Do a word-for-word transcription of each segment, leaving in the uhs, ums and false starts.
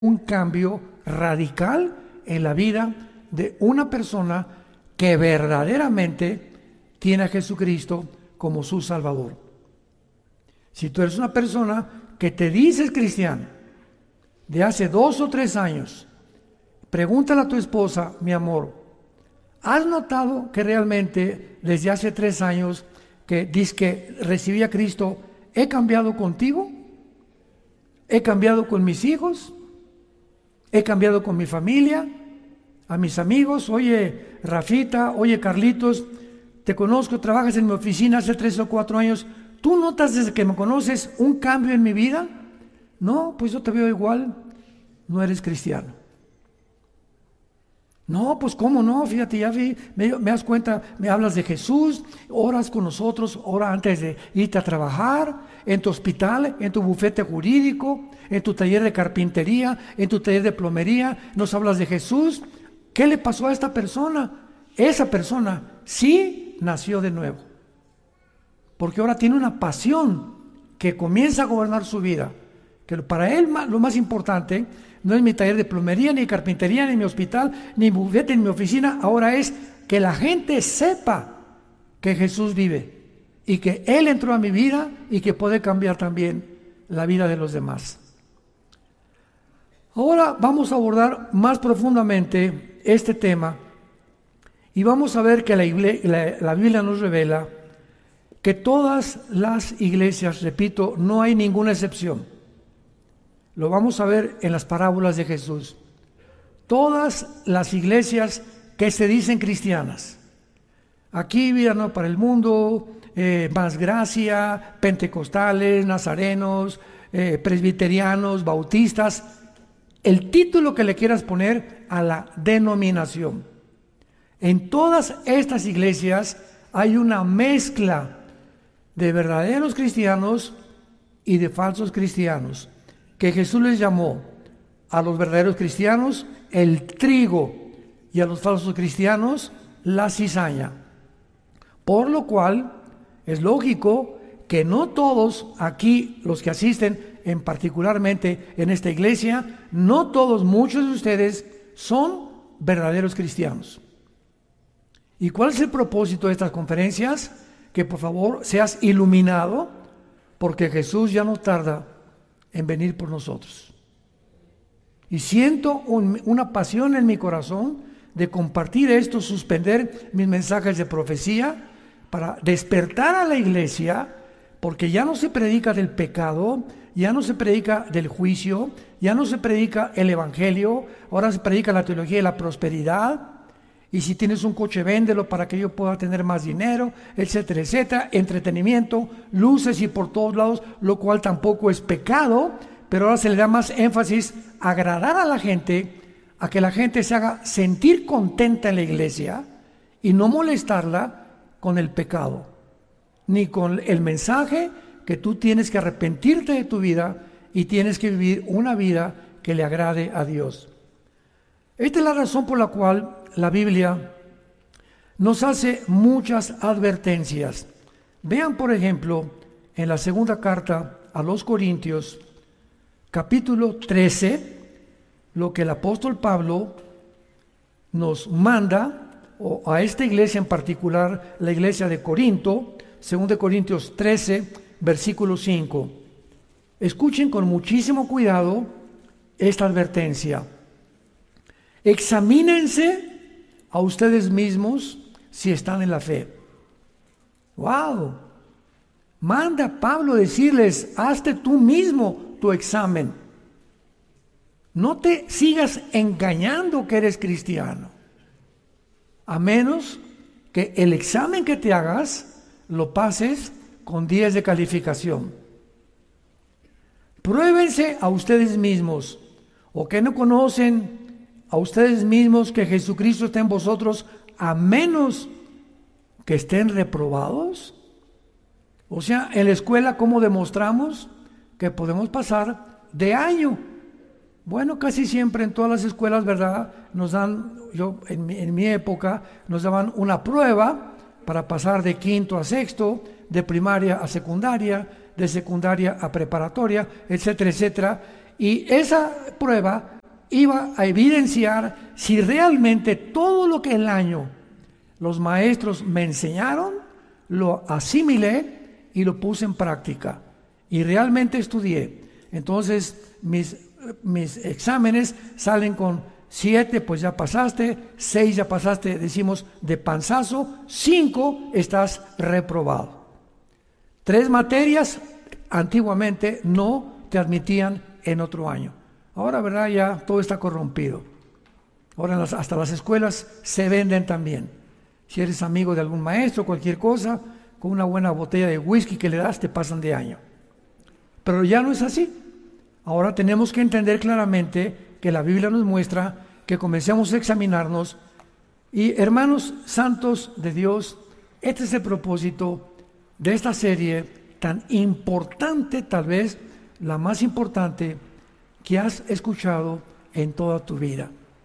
un cambio radical en la vida de una persona que verdaderamente tiene a Jesucristo como su Salvador. Si tú eres una persona que te dices cristiano de hace dos o tres años, pregúntale a tu esposa, mi amor, ¿has notado que realmente desde hace tres años que dices que recibí a Cristo, he cambiado contigo? ¿He cambiado con mis hijos? ¿He cambiado con mi familia? A mis amigos, oye Rafita, oye Carlitos, te conozco, trabajas en mi oficina hace tres o cuatro años, ¿tú notas desde que me conoces un cambio en mi vida? No, pues yo te veo igual, no eres cristiano. No, pues cómo no, fíjate, ya vi, me, me das cuenta, me hablas de Jesús, oras con nosotros, ora antes de irte a trabajar, en tu hospital, en tu bufete jurídico, en tu taller de carpintería, en tu taller de plomería, nos hablas de Jesús. ¿Qué le pasó a esta persona? Esa persona sí nació de nuevo, porque ahora tiene una pasión que comienza a gobernar su vida, que para él lo más importante no es mi taller de plomería, ni carpintería, ni mi hospital, ni bufete en mi oficina. Ahora es que la gente sepa que Jesús vive y que Él entró a mi vida y que puede cambiar también la vida de los demás. Ahora vamos a abordar más profundamente este tema y vamos a ver que la, igle- la, la Biblia nos revela que todas las iglesias, repito, no hay ninguna excepción. Lo vamos a ver en las parábolas de Jesús. Todas las iglesias que se dicen cristianas, aquí Vida Nueva para el Mundo, eh, Más Gracia, pentecostales, nazarenos, eh, presbiterianos, bautistas, el título que le quieras poner a la denominación. En todas estas iglesias hay una mezcla de verdaderos cristianos y de falsos cristianos, que Jesús les llamó a los verdaderos cristianos el trigo y a los falsos cristianos la cizaña. Por lo cual es lógico que no todos aquí, los que asisten en particularmente en esta iglesia, no todos, muchos de ustedes son verdaderos cristianos. ¿Y cuál es el propósito de estas conferencias? Que por favor seas iluminado, porque Jesús ya no tarda en venir por nosotros. Y siento un, una pasión en mi corazón de compartir esto, suspender mis mensajes de profecía para despertar a la iglesia, porque ya no se predica del pecado, ya no se predica del juicio, ya no se predica el evangelio, ahora se predica la teología de la prosperidad. Y si tienes un coche, véndelo para que yo pueda tener más dinero, etcétera, etcétera. Entretenimiento, luces y por todos lados, lo cual tampoco es pecado, pero ahora se le da más énfasis a agradar a la gente, a que la gente se haga sentir contenta en la iglesia y no molestarla con el pecado, ni con el mensaje que tú tienes que arrepentirte de tu vida y tienes que vivir una vida que le agrade a Dios. Esta es la razón por la cual la Biblia nos hace muchas advertencias. Vean, por ejemplo, en la segunda carta a los Corintios, capítulo trece, lo que el apóstol Pablo nos manda, o a esta iglesia en particular, la iglesia de Corinto, segunda Corintios trece, versículo cinco. Escuchen con muchísimo cuidado esta advertencia. Examínense a ustedes mismos si están en la fe. ¡Wow! Manda Pablo decirles, hazte tú mismo tu examen. No te sigas engañando que eres cristiano, a menos que el examen que te hagas lo pases con diez de calificación. Pruébense a ustedes mismos, o que no conocen a ustedes mismos que Jesucristo está en vosotros, a menos que estén reprobados. O sea, en la escuela, ¿cómo demostramos que podemos pasar de año? Bueno, casi siempre en todas las escuelas, ¿verdad? Nos dan, yo en mi, en mi época, nos daban una prueba para pasar de quinto a sexto, de primaria a secundaria, de secundaria a preparatoria, etcétera, etcétera. Y esa prueba iba a evidenciar si realmente todo lo que el año los maestros me enseñaron, lo asimilé y lo puse en práctica. Y realmente estudié. Entonces mis, mis exámenes salen con siete, pues ya pasaste, seis ya pasaste, decimos de panzazo, cinco estás reprobado. Tres materias antiguamente no te admitían en otro año. Ahora, ¿verdad? Ya todo está corrompido. Ahora las, hasta las escuelas se venden también. Si eres amigo de algún maestro, cualquier cosa, con una buena botella de whisky que le das, te pasan de año. Pero ya no es así. Ahora tenemos que entender claramente que la Biblia nos muestra que comencemos a examinarnos. Y hermanos santos de Dios, este es el propósito de esta serie tan importante, tal vez la más importante que has escuchado en toda tu vida.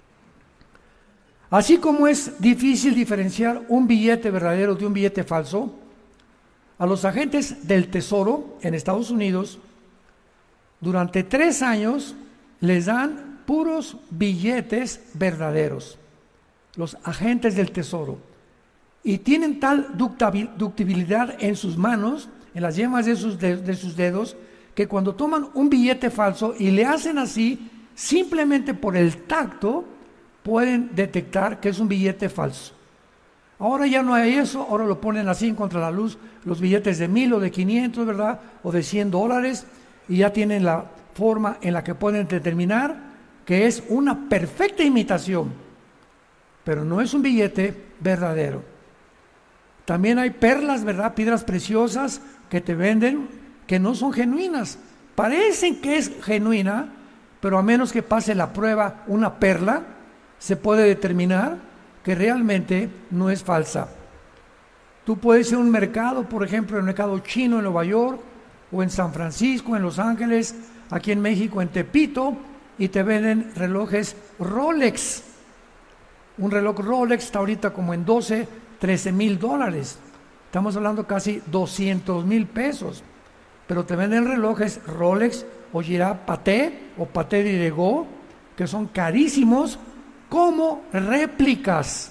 Así como es difícil diferenciar un billete verdadero de un billete falso, a los agentes del Tesoro en Estados Unidos, durante tres años les dan puros billetes verdaderos, los agentes del Tesoro, y tienen tal ductibilidad en sus manos, en las yemas de sus, de, de sus dedos, que cuando toman un billete falso y le hacen así, simplemente por el tacto, pueden detectar que es un billete falso. Ahora ya no hay eso, ahora lo ponen así contra la luz, los billetes de mil o de quinientos, ¿verdad? O de cien dólares, y ya tienen la forma en la que pueden determinar que es una perfecta imitación, pero no es un billete verdadero. También hay perlas, ¿verdad? Piedras preciosas que te venden que no son genuinas. Parecen que es genuina, pero a menos que pase la prueba una perla, se puede determinar que realmente no es falsa. Tú puedes ir a un mercado, por ejemplo, el mercado chino en Nueva York, o en San Francisco, en Los Ángeles, aquí en México, en Tepito, y te venden relojes Rolex. Un reloj Rolex está ahorita como en doce, trece mil dólares. Estamos hablando casi doscientos mil pesos. Pero te venden relojes Rolex o Girard Patek o Patek Dirego, que son carísimos, como réplicas.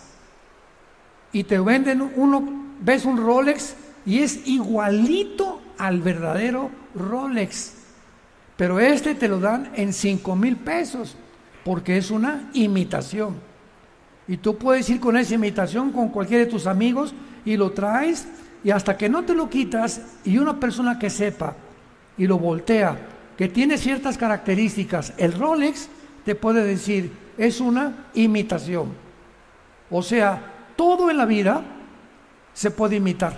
Y te venden uno, ves un Rolex y es igualito al verdadero Rolex. Pero este te lo dan en cinco mil pesos, porque es una imitación. Y tú puedes ir con esa imitación con cualquiera de tus amigos y lo traes, y hasta que no te lo quitas, y una persona que sepa y lo voltea, que tiene ciertas características, el Rolex te puede decir, es una imitación. O sea, todo en la vida se puede imitar.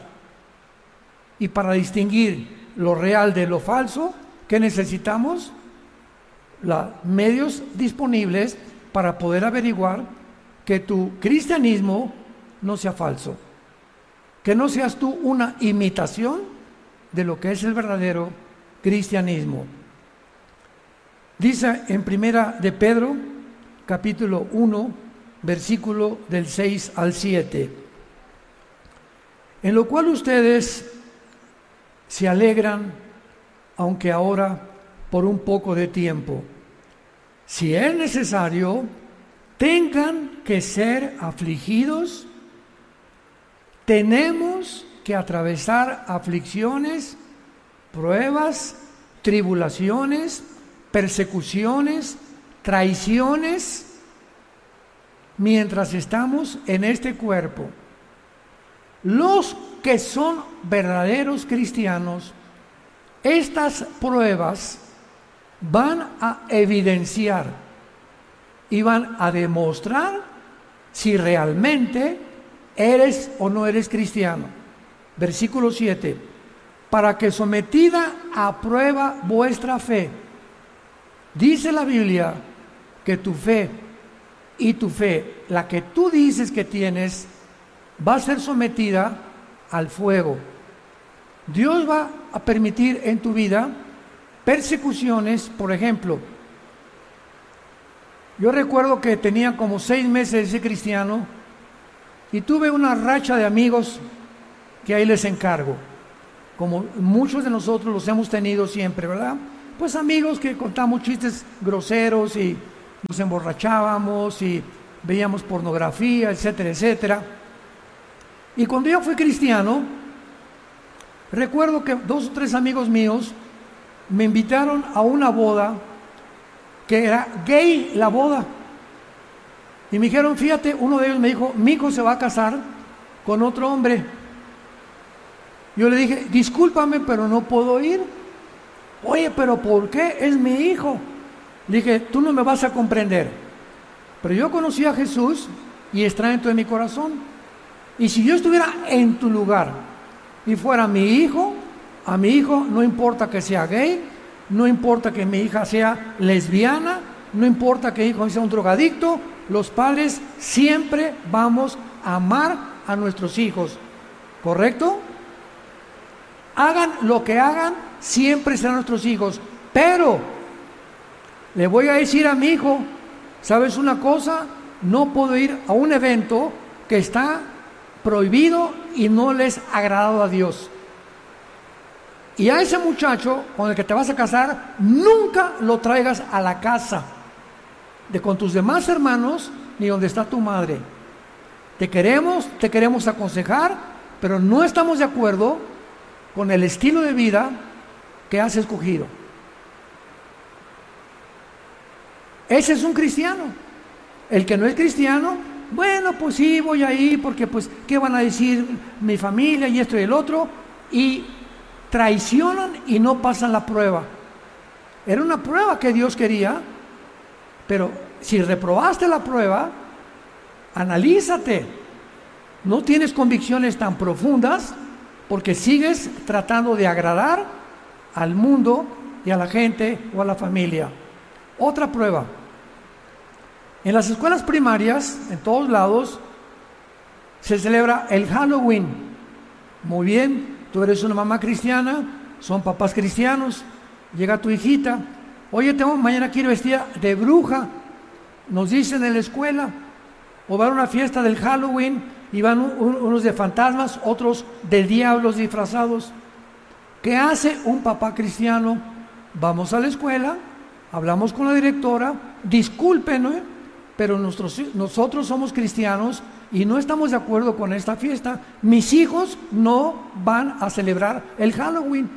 Y para distinguir lo real de lo falso, ¿qué necesitamos? Los medios disponibles para poder averiguar que tu cristianismo no sea falso. Que no seas tú una imitación de lo que es el verdadero cristianismo. Dice en Primera de Pedro, capítulo uno, versículo del seis al siete, en lo cual ustedes se alegran, aunque ahora por un poco de tiempo, si es necesario, tengan que ser afligidos. Tenemos que atravesar aflicciones, pruebas, tribulaciones, persecuciones, traiciones, mientras estamos en este cuerpo. Los que son verdaderos cristianos, estas pruebas van a evidenciar y van a demostrar si realmente eres o no eres cristiano. Versículo siete, para que sometida a prueba vuestra fe, dice la Biblia que tu fe y tu fe, la que tú dices que tienes, va a ser sometida al fuego. Dios va a permitir en tu vida persecuciones. Por ejemplo, yo recuerdo que tenía como seis meses de ser cristiano y tuve una racha de amigos que ahí les encargo, como muchos de nosotros los hemos tenido siempre, ¿verdad? pues amigos que contamos chistes groseros y nos emborrachábamos y veíamos pornografía, etcétera, etcétera. Y cuando yo fui cristiano, recuerdo que dos o tres amigos míos me invitaron a una boda que era gay la boda. Y me dijeron, fíjate, uno de ellos me dijo, mi hijo se va a casar con otro hombre. Yo le dije, discúlpame, pero no puedo ir. Oye, pero ¿por qué? Es mi hijo. Le dije, tú no me vas a comprender. Pero yo conocí a Jesús y está dentro de mi corazón. Y si yo estuviera en tu lugar y fuera mi hijo, a mi hijo no importa que sea gay, no importa que mi hija sea lesbiana, no importa que mi hijo sea un drogadicto, los padres siempre vamos a amar a nuestros hijos. ¿Correcto? Hagan lo que hagan, siempre serán nuestros hijos. Pero le voy a decir a mi hijo, ¿sabes una cosa? No puedo ir a un evento que está prohibido y no les ha agradado a Dios. Y a ese muchacho con el que te vas a casar, nunca lo traigas a la casa de con tus demás hermanos ni donde está tu madre. Te queremos, te queremos aconsejar, pero no estamos de acuerdo con el estilo de vida que has escogido. Ese es un cristiano. El que no es cristiano, bueno, pues sí, voy ahí porque pues, ¿qué van a decir mi familia y esto y el otro? Y traicionan y no pasan la prueba. Era una prueba que Dios quería, pero si reprobaste la prueba, analízate. No tienes convicciones tan profundas porque sigues tratando de agradar al mundo y a la gente o a la familia. Otra prueba. En las escuelas primarias, en todos lados, se celebra el Halloween. Muy bien, tú eres una mamá cristiana, son papás cristianos, llega tu hijita, oye, tengo, mañana quiero vestida de bruja, nos dicen en la escuela, o van a una fiesta del Halloween y van un, unos de fantasmas, otros de diablos disfrazados. ¿Qué hace un papá cristiano? Vamos a la escuela, hablamos con la directora, discúlpenos, ¿eh? pero nuestros, nosotros somos cristianos y no estamos de acuerdo con esta fiesta. Mis hijos no van a celebrar el Halloween.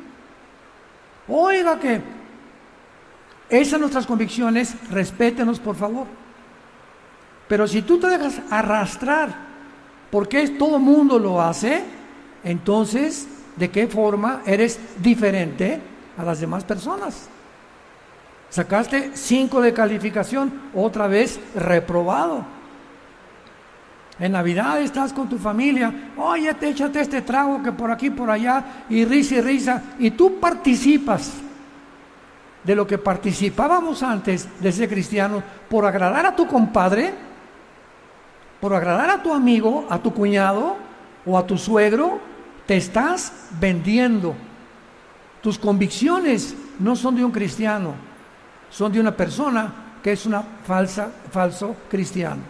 Oiga que esas son nuestras convicciones, respétenos por favor. Pero si tú te dejas arrastrar porque todo el mundo lo hace, entonces ¿de qué forma eres diferente a las demás personas? Sacaste cinco de calificación, otra vez reprobado. En Navidad estás con tu familia, oye, te échate este trago que por aquí, por allá, y risa y risa, y tú participas de lo que participábamos antes de ser cristianos, por agradar a tu compadre, por agradar a tu amigo, a tu cuñado o a tu suegro, te estás vendiendo. Tus convicciones no son de un cristiano, son de una persona que es una falsa, falso cristiano.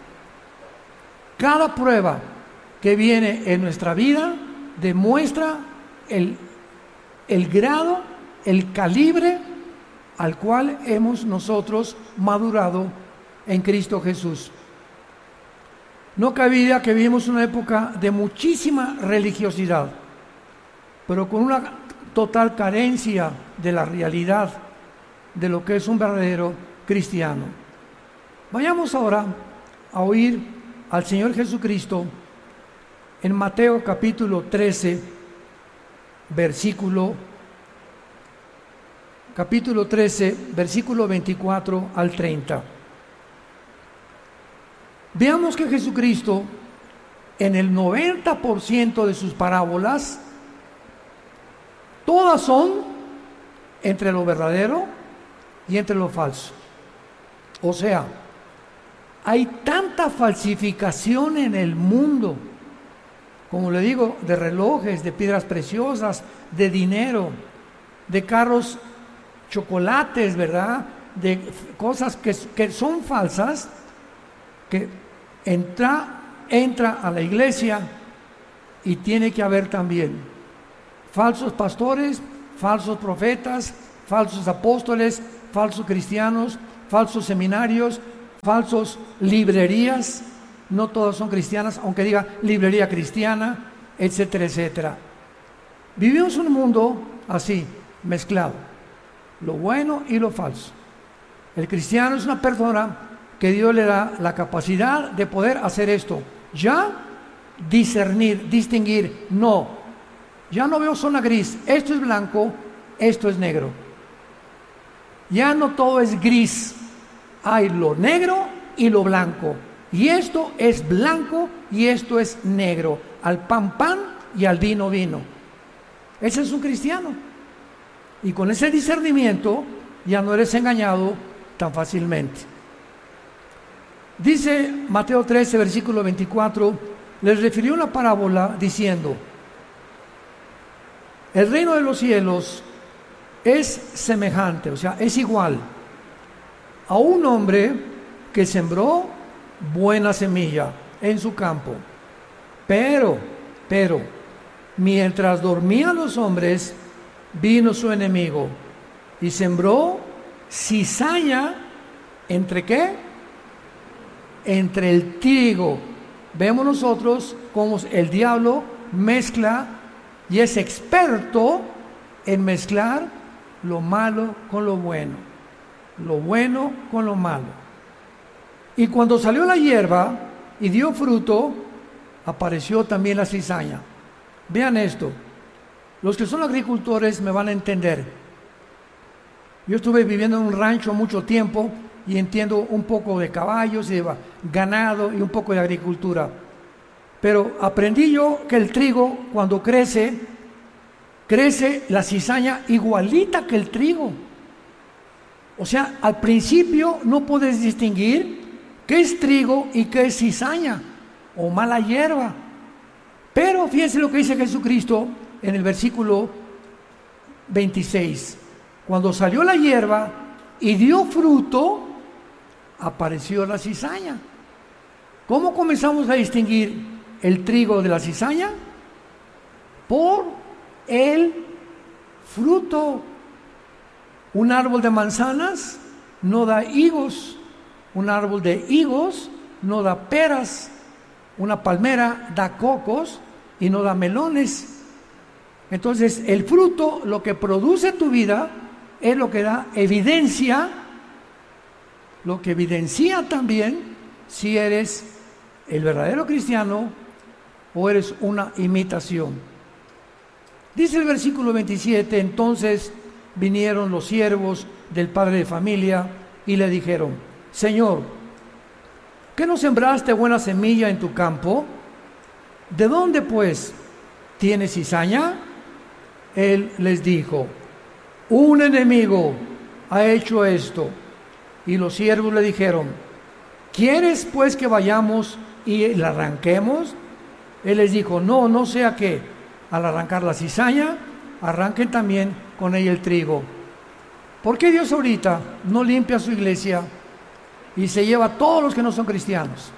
Cada prueba que viene en nuestra vida demuestra el, el grado, el calibre al cual hemos nosotros madurado en Cristo Jesús. No cabía que vivimos una época de muchísima religiosidad, pero con una total carencia de la realidad de lo que es un verdadero cristiano. Vayamos ahora a oír al Señor Jesucristo en Mateo capítulo trece, versículo capítulo trece, versículo veinticuatro al treinta. Veamos que Jesucristo, en el noventa por ciento de sus parábolas, todas son entre lo verdadero y entre lo falso. O sea, hay tanta falsificación en el mundo, como le digo, de relojes, de piedras preciosas, de dinero, de carros, chocolates, ¿verdad? De cosas que, que son falsas, que entra, entra a la iglesia y tiene que haber también falsos pastores, falsos profetas, falsos apóstoles, falsos cristianos, falsos seminarios, falsos librerías. No todas son cristianas, aunque diga librería cristiana, etcétera, etcétera. Vivimos un mundo así, mezclado, lo bueno y lo falso. El cristiano es una persona que Dios le da la capacidad de poder hacer esto, ya discernir, distinguir. No, ya no veo zona gris, esto es blanco, esto es negro. Ya no todo es gris, hay lo negro y lo blanco, y esto es blanco y esto es negro, al pan pan y al vino vino. Ese es un cristiano, y con ese discernimiento ya no eres engañado tan fácilmente. Dice Mateo trece, versículo veinticuatro, les refirió una parábola diciendo: el reino de los cielos es semejante, o sea, es igual a un hombre que sembró buena semilla en su campo, pero, pero, mientras dormían los hombres, vino su enemigo y sembró cizaña. ¿Entre qué? Entre el trigo. Vemos nosotros cómo el diablo mezcla y es experto en mezclar lo malo con lo bueno, lo bueno con lo malo. Y cuando salió la hierba y dio fruto, apareció también la cizaña. Vean esto, los que son agricultores me van a entender. Yo estuve viviendo en un rancho mucho tiempo y entiendo un poco de caballos y de ganado y un poco de agricultura. Pero aprendí yo que el trigo, cuando crece, crece la cizaña igualita que el trigo. O sea, al principio no puedes distinguir qué es trigo y qué es cizaña o mala hierba. Pero fíjense lo que dice Jesucristo en el versículo veintiséis. Cuando salió la hierba y dio fruto, apareció la cizaña. ¿Cómo comenzamos a distinguir el trigo de la cizaña? Por el fruto. Un árbol de manzanas no da higos, un árbol de higos no da peras, una palmera da cocos y no da melones. Entonces, el fruto, lo que produce tu vida, es lo que da evidencia, lo que evidencia también si eres el verdadero cristiano o eres una imitación. Dice el versículo veintisiete, entonces vinieron los siervos del padre de familia y le dijeron: Señor, ¿qué no sembraste buena semilla en tu campo? ¿De dónde pues tienes cizaña? Él les dijo: un enemigo ha hecho esto. Y los siervos le dijeron: ¿quieres pues que vayamos y la arranquemos? Él les dijo: no, no sea que al arrancar la cizaña, arranquen también con ella el trigo. ¿Por qué Dios ahorita no limpia su iglesia y se lleva a todos los que no son cristianos?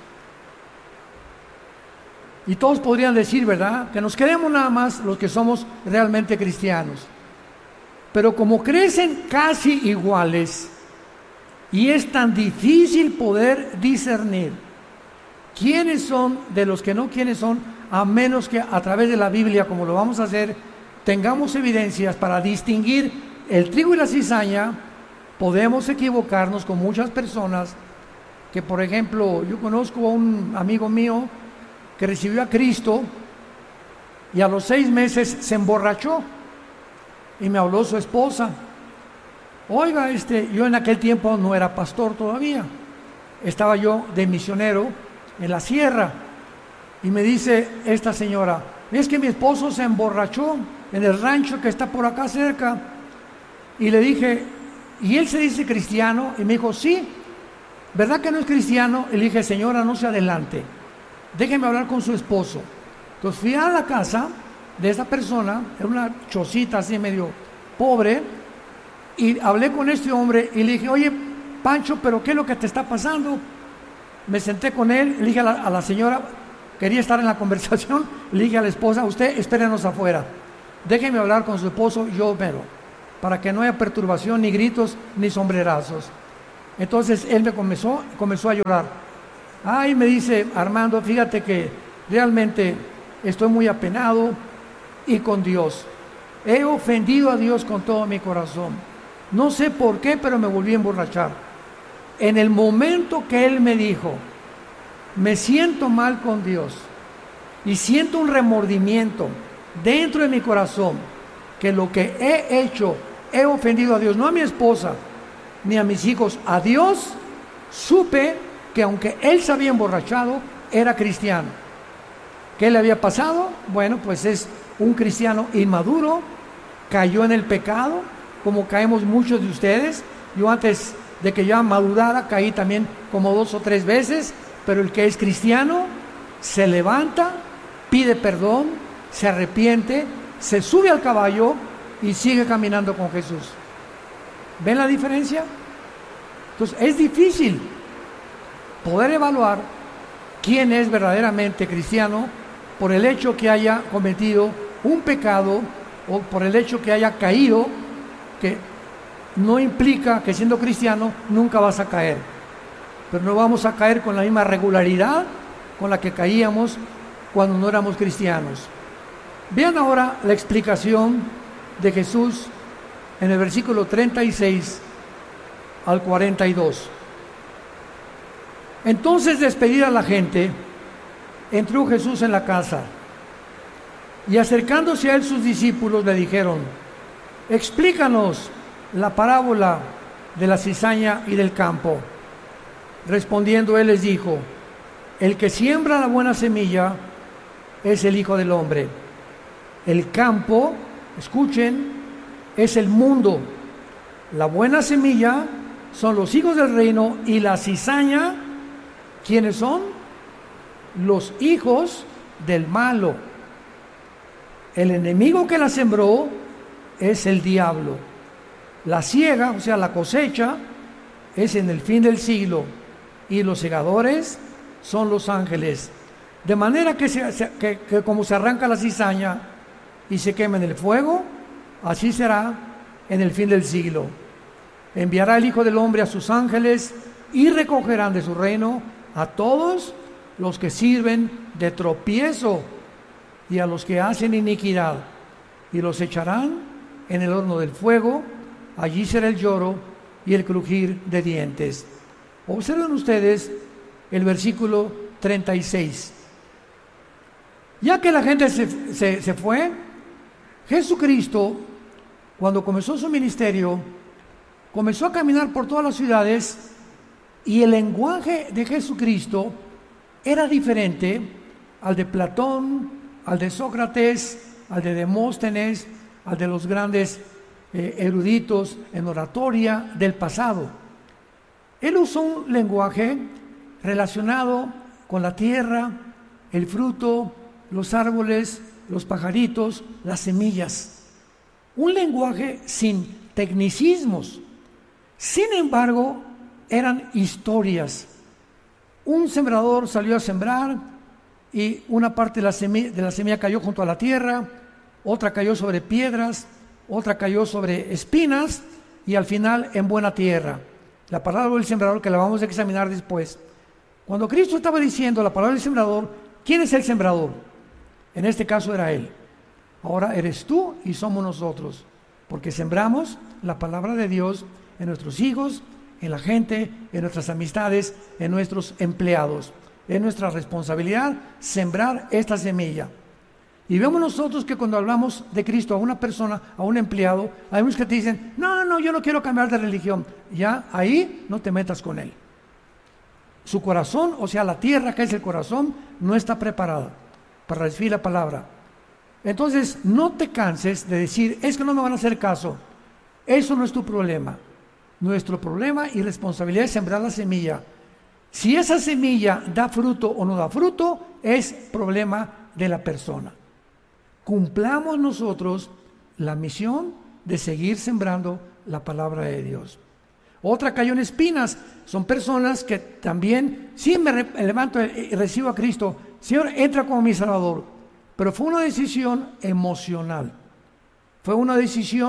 Y todos podrían decir, ¿verdad?, que nos quedemos nada más los que somos realmente cristianos. Pero como crecen casi iguales y es tan difícil poder discernir quiénes son de los que no quiénes son, a menos que a través de la Biblia, como lo vamos a hacer, tengamos evidencias para distinguir el trigo y la cizaña, podemos equivocarnos con muchas personas que, por ejemplo, yo conozco a un amigo mío que recibió a Cristo y a los seis meses se emborrachó y me habló su esposa. Oiga, este, yo en aquel tiempo no era pastor todavía, estaba yo de misionero en la sierra, y me dice esta señora: es que mi esposo se emborrachó en el rancho que está por acá cerca. Y le dije: ¿y él se dice cristiano? Y me dijo: sí. ¿Verdad que no es cristiano? Y le dije: señora, no se adelante, déjeme hablar con su esposo. Entonces fui a la casa de esa persona, era una chocita así medio pobre, y hablé con este hombre y le dije: oye, Pancho, ¿pero qué es lo que te está pasando? Me senté con él, le dije a la, a la señora, quería estar en la conversación, le dije a la esposa: usted espérenos afuera, déjeme hablar con su esposo, yo mero. para que no haya perturbación, ni gritos, ni sombrerazos. Entonces él me comenzó, comenzó a llorar. Ay, me dice, Armando, fíjate que realmente estoy muy apenado y con Dios. He ofendido a Dios con todo mi corazón. No sé por qué, pero me volví a emborrachar. En el momento que él me dijo, me siento mal con Dios y siento un remordimiento dentro de mi corazón, que lo que he hecho, he ofendido a Dios, no a mi esposa, ni a mis hijos, a Dios, supe que aunque él se había emborrachado, era cristiano. ¿Qué le había pasado? Bueno, pues es un cristiano inmaduro, cayó en el pecado, como caemos muchos de ustedes. Yo antes de que yo madurara, caí también como dos o tres veces, pero el que es cristiano se levanta, pide perdón, se arrepiente, se sube al caballo y sigue caminando con Jesús. ¿Ven la diferencia? Entonces es difícil poder evaluar quién es verdaderamente cristiano por el hecho que haya cometido un pecado o por el hecho que haya caído, que no implica que siendo cristiano nunca vas a caer, pero no vamos a caer con la misma regularidad con la que caíamos cuando no éramos cristianos. Vean ahora la explicación de Jesús en el versículo treinta y seis al cuarenta y dos. Entonces, despedida la gente, entró Jesús en la casa, y acercándose a él sus discípulos le dijeron: explícanos la parábola de la cizaña y del campo. Respondiendo él les dijo: el que siembra la buena semilla es el Hijo del Hombre. El campo, escuchen, es el mundo. La buena semilla son los hijos del reino, y la cizaña, ¿quiénes son? Los hijos del malo. El enemigo que la sembró es el diablo. La siega, o sea, la cosecha, es en el fin del siglo, y los segadores son los ángeles. De manera que, se, que, que como se arranca la cizaña y se quema en el fuego, así será en el fin del siglo. Enviará el Hijo del Hombre a sus ángeles, y recogerán de su reino a todos los que sirven de tropiezo y a los que hacen iniquidad, y los echarán en el horno del fuego. Allí será el lloro y el crujir de dientes. Observen ustedes el versículo treinta y seis. Ya que la gente se, se, se fue, Jesucristo, cuando comenzó su ministerio, comenzó a caminar por todas las ciudades, y el lenguaje de Jesucristo era diferente al de Platón, al de Sócrates, al de Demóstenes, al de los grandes eh, eruditos en oratoria del pasado. Él usó un lenguaje relacionado con la tierra, el fruto, los árboles, los pajaritos, las semillas. Un lenguaje sin tecnicismos. Sin embargo, eran historias. Un sembrador salió a sembrar, y una parte de la semilla, de la semilla cayó junto a la tierra, otra cayó sobre piedras, otra cayó sobre espinas, y al final en buena tierra. La palabra del sembrador, que la vamos a examinar después. Cuando Cristo estaba diciendo la palabra del sembrador, ¿quién es el sembrador? En este caso era Él. Ahora eres tú y somos nosotros, porque sembramos la palabra de Dios en nuestros hijos, en la gente, en nuestras amistades, en nuestros empleados. Es nuestra responsabilidad sembrar esta semilla. Y vemos nosotros que cuando hablamos de Cristo a una persona, a un empleado, hay muchos que te dicen: no, no, yo no quiero cambiar de religión. Ya ahí no te metas con él. Su corazón, o sea, la tierra que es el corazón, no está preparada para recibir la palabra. Entonces, no te canses de decir: es que no me van a hacer caso. Eso no es tu problema. Nuestro problema y responsabilidad es sembrar la semilla. Si esa semilla da fruto o no da fruto, es problema de la persona. Cumplamos nosotros la misión de seguir sembrando la palabra de Dios. Otra cayó en espinas. Son personas que también, sí, me levanto y recibo a Cristo, Señor, entra como mi Salvador, pero fue una decisión emocional. Fue una decisión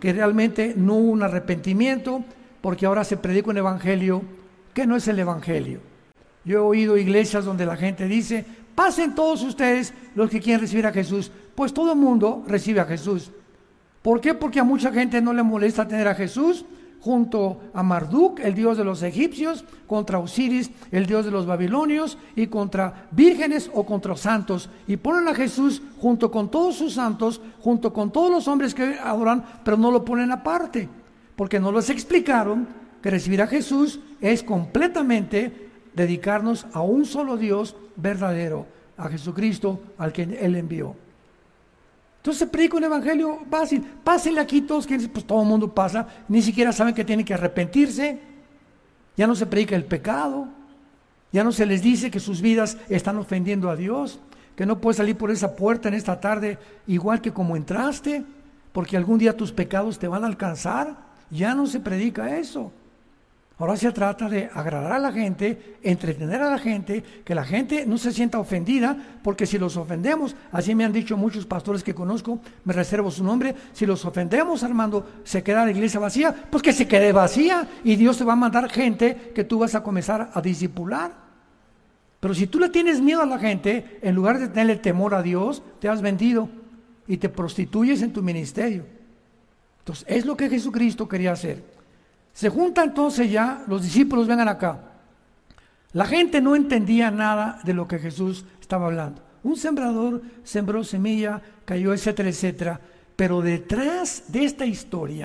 que realmente no hubo un arrepentimiento, porque ahora se predica un evangelio que no es el evangelio. Yo he oído iglesias donde la gente dice: pasen todos ustedes los que quieren recibir a Jesús. Pues todo el mundo recibe a Jesús. ¿Por qué? Porque a mucha gente no le molesta tener a Jesús junto a Marduk, el dios de los egipcios, contra Osiris, el dios de los babilonios, y contra vírgenes o contra santos. Y ponen a Jesús junto con todos sus santos, junto con todos los hombres que adoran, pero no lo ponen aparte, porque no les explicaron que recibir a Jesús es completamente dedicarnos a un solo Dios verdadero, a Jesucristo, al que Él envió. Entonces se predica un evangelio fácil. Pásenle aquí todos, que pues todo el mundo pasa, ni siquiera saben que tienen que arrepentirse. Ya no se predica el pecado, ya no se les dice que sus vidas están ofendiendo a Dios, que no puedes salir por esa puerta en esta tarde igual que como entraste, porque algún día tus pecados te van a alcanzar. Ya no se predica eso. Ahora se trata de agradar a la gente, entretener a la gente, que la gente no se sienta ofendida, porque si los ofendemos, así me han dicho muchos pastores que conozco, me reservo su nombre, si los ofendemos, Armando, se queda la iglesia vacía, pues que se quede vacía, y Dios te va a mandar gente que tú vas a comenzar a discipular. Pero si tú le tienes miedo a la gente, en lugar de tenerle temor a Dios, te has vendido y te prostituyes en tu ministerio. Entonces, es lo que Jesucristo quería hacer. Se junta entonces ya, los discípulos vengan acá. La gente no entendía nada de lo que Jesús estaba hablando. Un sembrador sembró semilla, cayó, etcétera, etcétera. Pero detrás de esta historia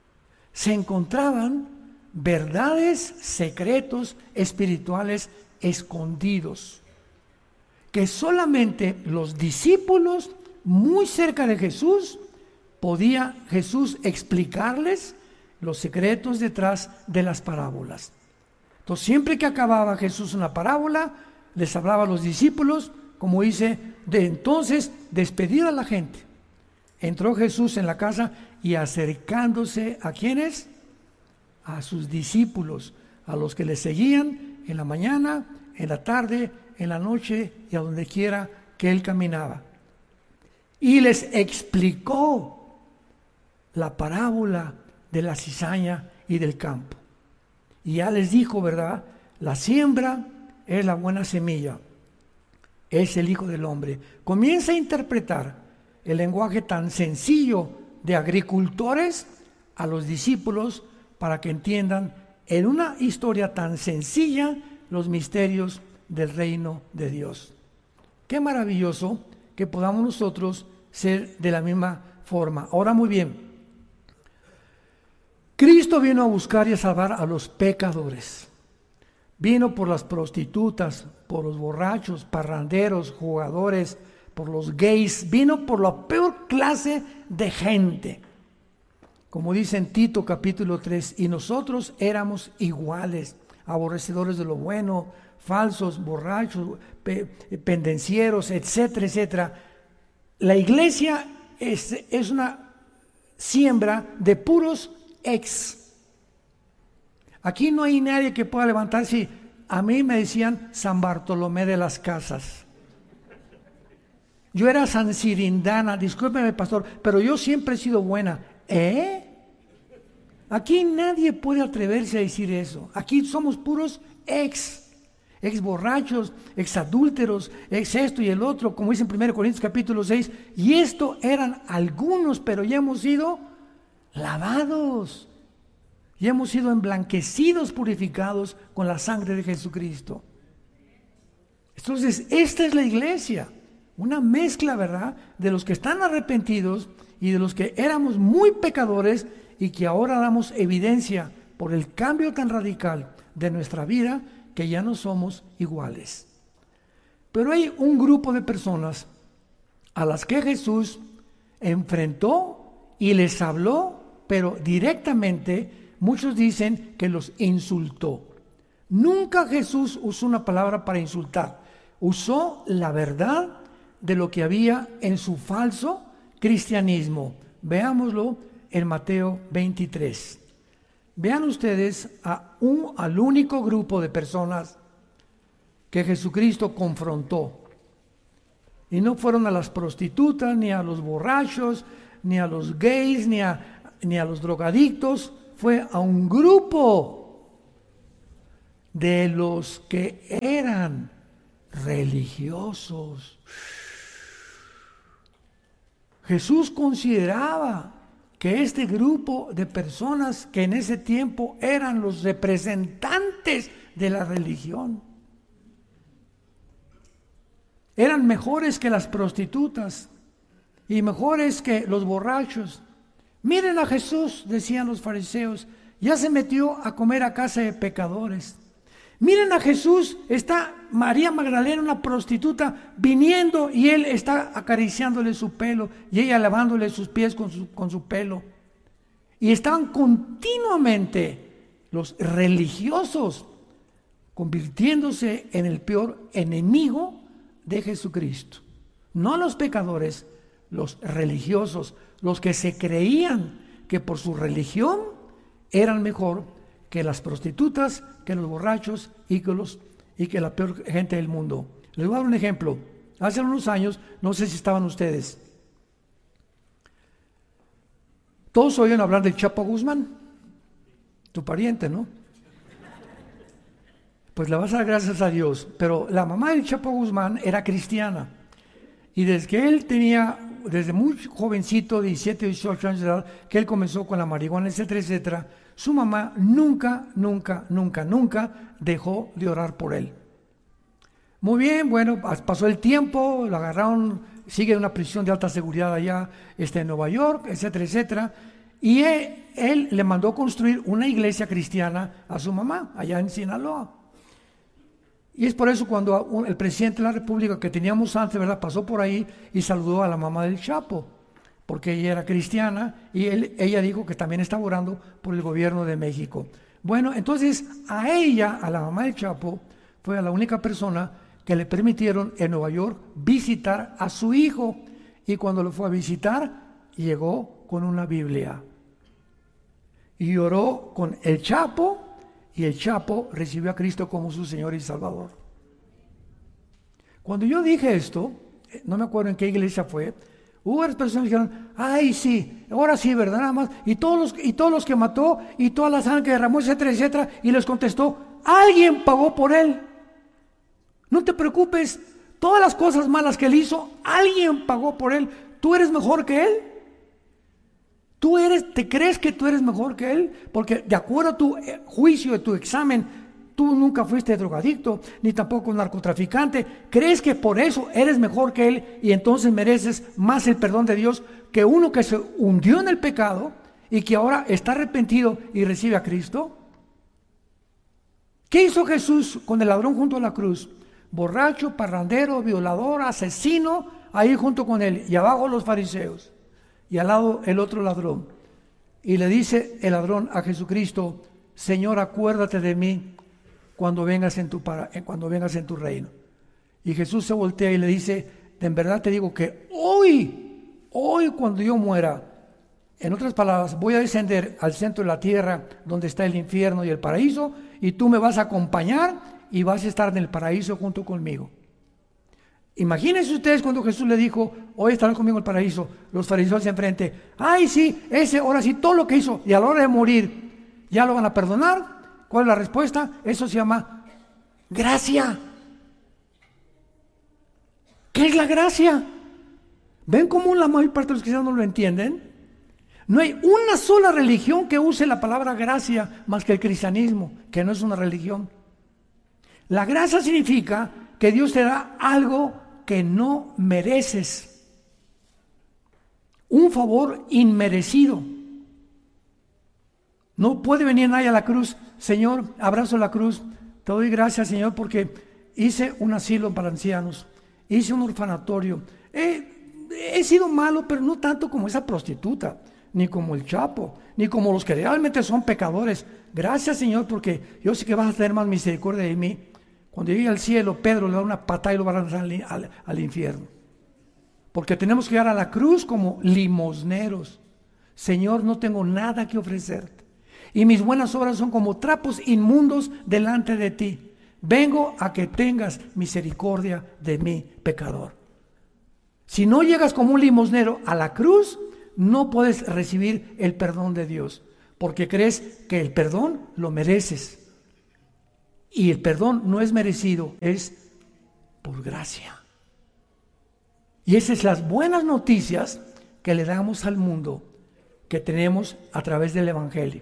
se encontraban verdades, secretos espirituales escondidos, que solamente los discípulos muy cerca de Jesús podía Jesús explicarles los secretos detrás de las parábolas. Entonces, siempre que acababa Jesús una parábola, les hablaba a los discípulos, como dice, de entonces despedir a la gente. Entró Jesús en la casa y acercándose a ¿quiénes? A sus discípulos, a los que le seguían en la mañana, en la tarde, en la noche y a donde quiera que él caminaba. Y les explicó la parábola de la cizaña y del campo. Y ya les dijo, ¿verdad? La siembra es la buena semilla, es el Hijo del Hombre. Comienza a interpretar el lenguaje tan sencillo de agricultores a los discípulos para que entiendan en una historia tan sencilla los misterios del reino de Dios. Qué maravilloso que podamos nosotros ser de la misma forma. Ahora, muy bien, Cristo vino a buscar y a salvar a los pecadores. Vino por las prostitutas, por los borrachos, parranderos, jugadores, por los gays. Vino por la peor clase de gente. Como dice en Tito capítulo tres, y nosotros éramos iguales, aborrecedores de lo bueno, falsos, borrachos, pe- pendencieros, etcétera, etcétera. La iglesia es, es una siembra de puros ex. Aquí no hay nadie que pueda levantarse. A mí me decían San Bartolomé de las Casas. Yo era San Cirindana, discúlpeme pastor, pero yo siempre he sido buena. ¿Eh? Aquí nadie puede atreverse a decir eso. Aquí somos puros ex. Ex borrachos, ex adúlteros, ex esto y el otro, como dice en primero Corintios capítulo seis. Y esto eran algunos, pero ya hemos sido lavados, y hemos sido emblanquecidos, purificados con la sangre de Jesucristo. Entonces, esta es la iglesia, una mezcla, ¿verdad?, de los que están arrepentidos y de los que éramos muy pecadores y que ahora damos evidencia por el cambio tan radical de nuestra vida que ya no somos iguales. Pero hay un grupo de personas a las que Jesús enfrentó y les habló, pero directamente. Muchos dicen que los insultó. Nunca Jesús usó una palabra para insultar. Usó la verdad de lo que había en su falso cristianismo. Veámoslo en Mateo veintitrés. Vean ustedes a un, al único grupo de personas que Jesucristo confrontó. Y no fueron a las prostitutas, ni a los borrachos, ni a los gays, ni a ni a los drogadictos, fue a un grupo de los que eran religiosos. Jesús consideraba que este grupo de personas que en ese tiempo eran los representantes de la religión eran mejores que las prostitutas y mejores que los borrachos. Miren a Jesús, decían los fariseos, ya se metió a comer a casa de pecadores. Miren a Jesús, está María Magdalena, una prostituta, viniendo y él está acariciándole su pelo y ella lavándole sus pies con su, con su pelo. Y estaban continuamente los religiosos convirtiéndose en el peor enemigo de Jesucristo. No los pecadores, los religiosos, los que se creían que por su religión eran mejor que las prostitutas, que los borrachos y que, los, y que la peor gente del mundo. Les voy a dar un ejemplo. Hace unos años, no sé si estaban ustedes, todos oyen hablar del Chapo Guzmán, tu pariente, ¿no? Pues le vas a dar gracias a Dios, pero la mamá del Chapo Guzmán era cristiana, y desde que él tenía, desde muy jovencito, diecisiete, dieciocho años de edad, que él comenzó con la marihuana, etcétera, etcétera, su mamá nunca, nunca, nunca, nunca dejó de orar por él. Muy bien, bueno, pasó el tiempo, lo agarraron, sigue en una prisión de alta seguridad allá este, en Nueva York, etcétera, etcétera, y él, él le mandó construir una iglesia cristiana a su mamá, allá en Sinaloa. Y es por eso cuando el presidente de la República que teníamos antes, ¿verdad?, pasó por ahí y saludó a la mamá del Chapo, porque ella era cristiana y él, ella dijo que también estaba orando por el gobierno de México. Bueno, entonces a ella, a la mamá del Chapo, fue a la única persona que le permitieron en Nueva York visitar a su hijo, y cuando lo fue a visitar llegó con una Biblia y oró con el Chapo, y el Chapo recibió a Cristo como su Señor y Salvador. Cuando yo dije esto, no me acuerdo en qué iglesia fue, hubo varias personas que dijeron, ay sí, ahora sí, ¿verdad? Nada más, y todos los, y todos los que mató, y toda la sangre que derramó, etcétera, etcétera, y les contestó, alguien pagó por él. No te preocupes, todas las cosas malas que él hizo, alguien pagó por él. ¿Tú eres mejor que él? ¿Tú eres, te crees que tú eres mejor que él? Porque de acuerdo a tu juicio, a tu examen, tú nunca fuiste drogadicto, ni tampoco narcotraficante. ¿Crees que por eso eres mejor que él y entonces mereces más el perdón de Dios que uno que se hundió en el pecado y que ahora está arrepentido y recibe a Cristo? ¿Qué hizo Jesús con el ladrón junto a la cruz? Borracho, parrandero, violador, asesino, ahí junto con él, y abajo los fariseos, y al lado el otro ladrón. Y le dice el ladrón a Jesucristo, Señor, acuérdate de mí cuando vengas en tu, para, cuando vengas en tu reino. Y Jesús se voltea y le dice, en verdad te digo que hoy, hoy cuando yo muera, en otras palabras, voy a descender al centro de la tierra donde está el infierno y el paraíso, y tú me vas a acompañar y vas a estar en el paraíso junto conmigo. Imagínense ustedes cuando Jesús le dijo, hoy estarán conmigo en el paraíso, los fariseos enfrente, ay sí, ese, ahora sí, todo lo que hizo, y a la hora de morir, ¿ya lo van a perdonar? ¿Cuál es la respuesta? Eso se llama gracia. ¿Qué es la gracia? ¿Ven cómo la mayor parte de los cristianos no lo entienden? No hay una sola religión que use la palabra gracia más que el cristianismo, que no es una religión. La gracia significa que Dios te da algo que no mereces, un favor inmerecido. No puede venir nadie a la cruz, Señor, abrazo la cruz, te doy gracias, Señor, porque hice un asilo para ancianos, hice un orfanatorio, he, he sido malo, pero no tanto como esa prostituta, ni como el Chapo, ni como los que realmente son pecadores. Gracias, Señor, porque yo sé que vas a tener más misericordia de mí. Cuando llegue al cielo, Pedro le da una patada y lo va a lanzar al, al, al infierno. Porque tenemos que llegar a la cruz como limosneros. Señor, no tengo nada que ofrecerte, y mis buenas obras son como trapos inmundos delante de ti. Vengo a que tengas misericordia de mí, pecador. Si no llegas como un limosnero a la cruz, no puedes recibir el perdón de Dios, porque crees que el perdón lo mereces. Y el perdón no es merecido, es por gracia. Y esas son las buenas noticias que le damos al mundo, que tenemos a través del Evangelio.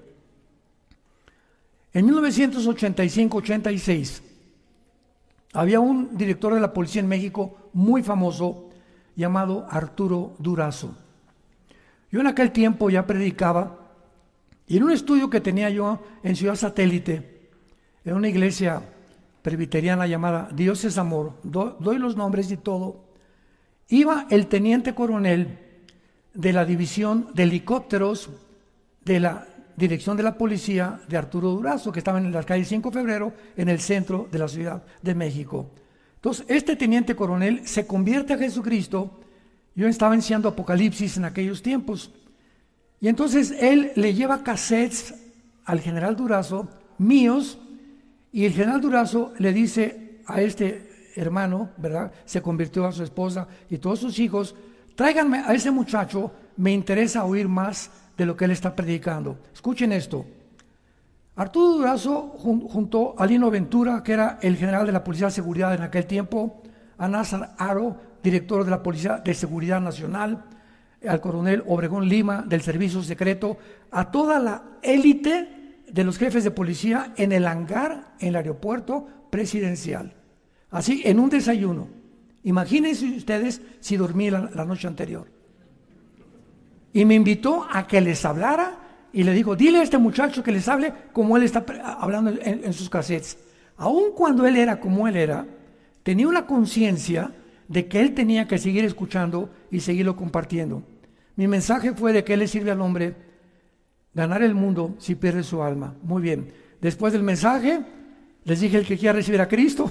En mil novecientos ochenta y cinco ochenta y seis había un director de la policía en México muy famoso llamado Arturo Durazo. Yo en aquel tiempo ya predicaba, y en un estudio que tenía yo en Ciudad Satélite, en una iglesia presbiteriana llamada Dios es Amor, do, doy los nombres y todo, iba el teniente coronel de la división de helicópteros de la dirección de la policía de Arturo Durazo, que estaba en las calles cinco de febrero, en el centro de la Ciudad de México. Entonces, este teniente coronel se convierte a Jesucristo. Yo estaba enseñando Apocalipsis en aquellos tiempos, y entonces él le lleva cassettes al general Durazo, míos, y el general Durazo le dice a este hermano, ¿verdad? Se convirtió a su esposa y todos sus hijos: tráiganme a ese muchacho, me interesa oír más de lo que él está predicando. Escuchen esto. Arturo Durazo jun, junto a Lino Ventura, que era el general de la Policía de Seguridad en aquel tiempo, a Názar Aro, director de la Policía de Seguridad Nacional, al coronel Obregón Lima del Servicio Secreto, a toda la élite de los jefes de policía en el hangar, en el aeropuerto presidencial. Así, en un desayuno. Imagínense ustedes si dormí la, la noche anterior. Y me invitó a que les hablara y le dijo: dile a este muchacho que les hable como él está hablando en, en sus cassettes. Aun cuando él era como él era, tenía una conciencia de que él tenía que seguir escuchando y seguirlo compartiendo. Mi mensaje fue de que le sirve al hombre ganar el mundo si pierde su alma. Muy bien. Después del mensaje, les dije: el que quiera recibir a Cristo.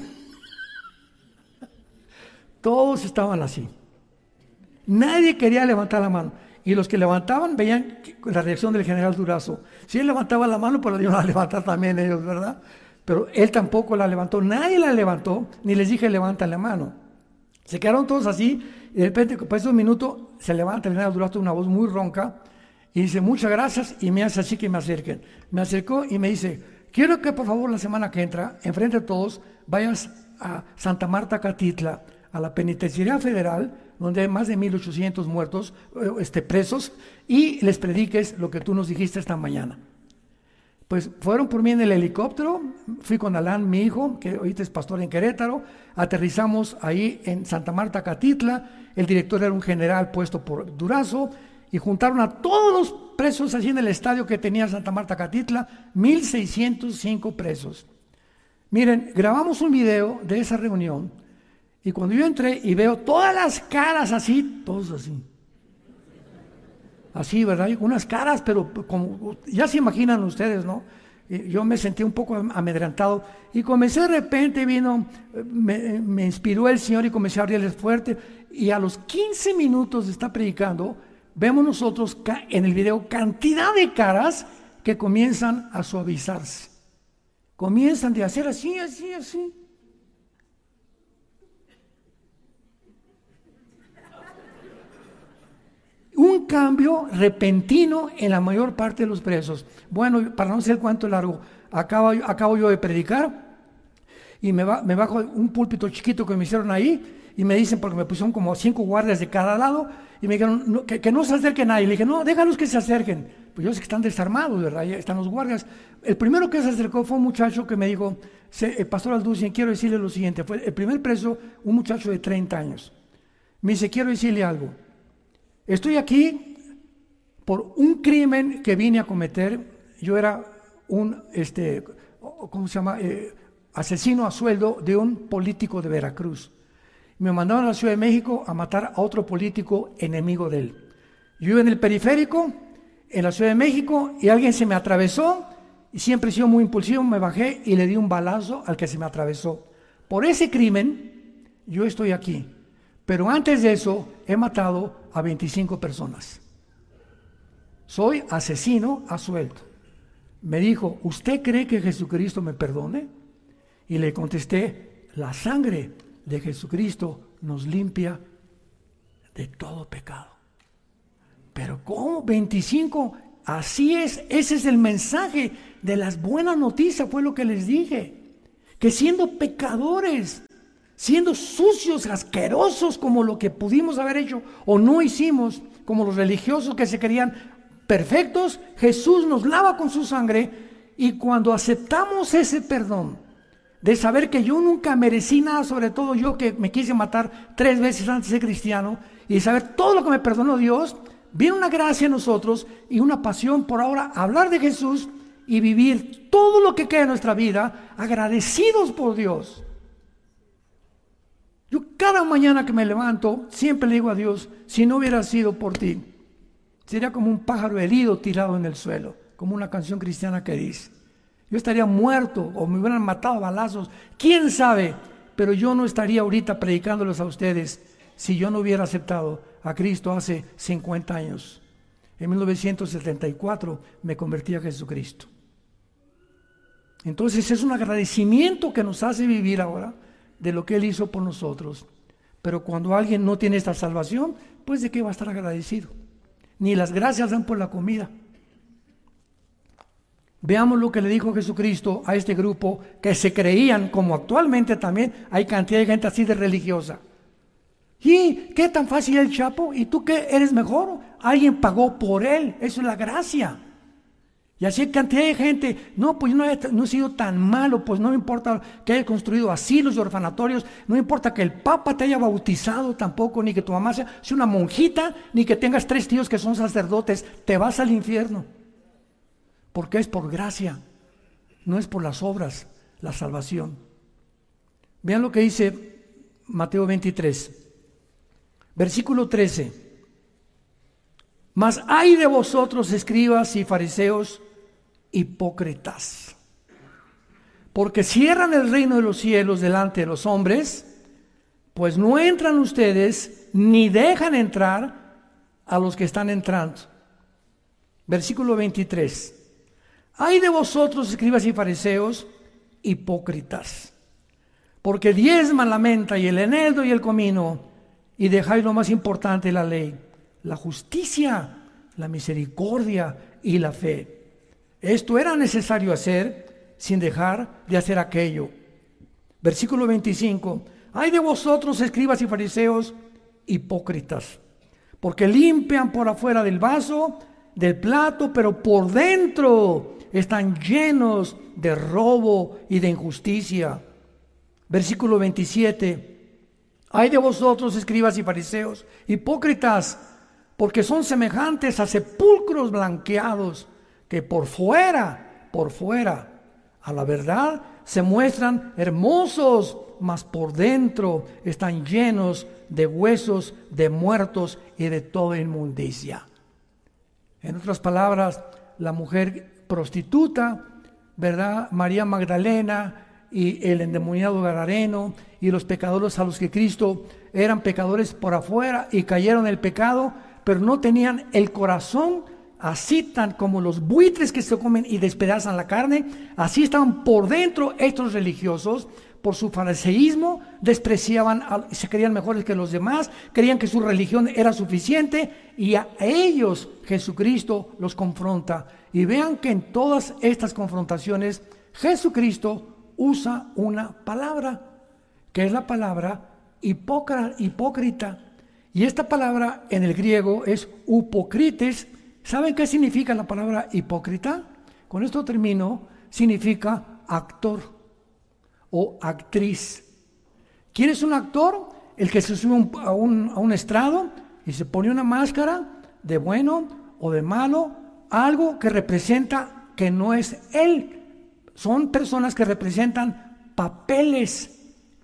Todos estaban así. Nadie quería levantar la mano. Y los que levantaban veían la reacción del general Durazo. Si él levantaba la mano, pues la iban a levantar también ellos, ¿verdad? Pero él tampoco la levantó. Nadie la levantó, ni les dije: levanta la mano. Se quedaron todos así, y de repente, por esos minutos, se levanta el general Durazo, una voz muy ronca, y dice: muchas gracias, y me hace así que me acerquen. Me acercó y me dice: quiero que por favor la semana que entra, enfrente de todos, vayas a Santa Marta, Catitla, a la penitenciaría federal, donde hay más de mil ochocientos muertos, este, presos, y les prediques lo que tú nos dijiste esta mañana. Pues fueron por mí en el helicóptero, fui con Alán, mi hijo, que ahorita es pastor en Querétaro, aterrizamos ahí en Santa Marta, Catitla, el director era un general puesto por Durazo, y juntaron a todos los presos así en el estadio que tenía Santa Marta, Catitla, mil seiscientos cinco presos. Miren, grabamos un video de esa reunión, y cuando yo entré y veo todas las caras así, todos así. Así, ¿verdad? Unas caras, pero como ya se imaginan ustedes, ¿no? Yo me sentí un poco amedrentado y comencé de repente, vino, me, me inspiró el Señor y comencé a abrirles fuerte. Y a los quince minutos de estar predicando, vemos nosotros en el video cantidad de caras que comienzan a suavizarse. Comienzan de hacer así, así, así. Un cambio repentino en la mayor parte de los presos. Bueno, para no hacer el cuento largo, acabo, acabo yo de predicar y me, va, me bajo un púlpito chiquito que me hicieron ahí y me dicen, porque me pusieron como cinco guardias de cada lado, y me dijeron no, que, que no se acerque nadie. Le dije: no, déjalos que se acerquen. Pues yo sé que están desarmados, ¿verdad? Ya están los guardias. El primero que se acercó fue un muchacho que me dijo: el pastor Alducin, quiero decirle lo siguiente. Fue el primer preso, un muchacho de treinta años. Me dice: quiero decirle algo. Estoy aquí por un crimen que vine a cometer. Yo era un, este, ¿cómo se llama? Eh, asesino a sueldo de un político de Veracruz. Me mandaron a la Ciudad de México a matar a otro político enemigo de él. Yo iba en el periférico, en la Ciudad de México, y alguien se me atravesó, y siempre he sido muy impulsivo, me bajé y le di un balazo al que se me atravesó. Por ese crimen, yo estoy aquí. Pero antes de eso, he matado a veinticinco personas. Soy asesino a sueldo. Me dijo: ¿usted cree que Jesucristo me perdone? Y le contesté: la sangre de Jesucristo nos limpia de todo pecado. Pero ¿cómo? veinticinco, así es, ese es el mensaje de las buenas noticias, fue lo que les dije. Que siendo pecadores, siendo sucios, asquerosos como lo que pudimos haber hecho o no hicimos, como los religiosos que se creían perfectos, Jesús nos lava con su sangre, y cuando aceptamos ese perdón, de saber que yo nunca merecí nada, sobre todo yo que me quise matar tres veces antes de ser cristiano, y saber todo lo que me perdonó Dios, viene una gracia en nosotros y una pasión por ahora hablar de Jesús y vivir todo lo que queda en nuestra vida agradecidos por Dios. Yo cada mañana que me levanto siempre le digo a Dios, si no hubiera sido por ti, sería como un pájaro herido tirado en el suelo, como una canción cristiana que dice. Yo estaría muerto o me hubieran matado a balazos, quién sabe, pero yo no estaría ahorita predicándoles a ustedes si yo no hubiera aceptado a Cristo hace cincuenta años. En mil novecientos setenta y cuatro me convertí a Jesucristo. Entonces es un agradecimiento que nos hace vivir ahora de lo que Él hizo por nosotros. Pero cuando alguien no tiene esta salvación, pues ¿de qué va a estar agradecido? Ni las gracias dan por la comida. Veamos lo que le dijo Jesucristo a este grupo que se creían, como actualmente también hay cantidad de gente así de religiosa. ¿Y qué tan fácil el Chapo? ¿Y tú qué eres mejor? Alguien pagó por él, eso es la gracia. Y así hay cantidad de gente, no, pues yo no he, no he sido tan malo, pues no me importa que haya construido asilos y orfanatorios, no me importa que el Papa te haya bautizado tampoco, ni que tu mamá sea, sea una monjita, ni que tengas tres tíos que son sacerdotes, te vas al infierno. Porque es por gracia, no es por las obras, la salvación. Vean lo que dice Mateo veintitrés. Versículo trece. Mas ay de vosotros, escribas y fariseos, hipócritas, porque cierran el reino de los cielos delante de los hombres, pues no entran ustedes, ni dejan entrar a los que están entrando. Versículo veintitrés. Ay de vosotros, escribas y fariseos, hipócritas, porque diezman la menta y el eneldo y el comino, y dejáis lo más importante de la ley, la justicia, la misericordia y la fe. Esto era necesario hacer sin dejar de hacer aquello. Versículo veinticinco. Ay de vosotros, escribas y fariseos, hipócritas, porque limpian por afuera del vaso, del plato, pero por dentro están llenos de robo y de injusticia. Versículo veintisiete. Ay de vosotros, escribas y fariseos, hipócritas, porque son semejantes a sepulcros blanqueados, que por fuera, por fuera, a la verdad, se muestran hermosos, mas por dentro están llenos de huesos de muertos y de toda inmundicia. En otras palabras, la mujer prostituta, ¿verdad? María Magdalena y el endemoniado gadareno y los pecadores a los que Cristo eran pecadores por afuera y cayeron en el pecado, pero no tenían el corazón así tan como los buitres que se comen y despedazan la carne. Así estaban por dentro estos religiosos. Por su fariseísmo despreciaban, a, se creían mejores que los demás, creían que su religión era suficiente, y a ellos Jesucristo los confronta. Y vean que en todas estas confrontaciones Jesucristo usa una palabra, que es la palabra hipócrita. Y esta palabra en el griego es upokrites. ¿Saben qué significa la palabra hipócrita? Con esto termino. Significa actor o actriz. ¿Quién es un actor? El que se sube a un, a un estrado y se pone una máscara de bueno o de malo, algo que representa que no es él. Son personas que representan papeles